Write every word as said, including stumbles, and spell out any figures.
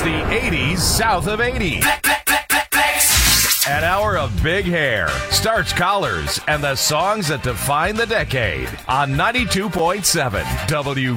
the eighties south of eighty. An hour of big hair, starch collars, and the songs that define the decade on ninety-two point seven W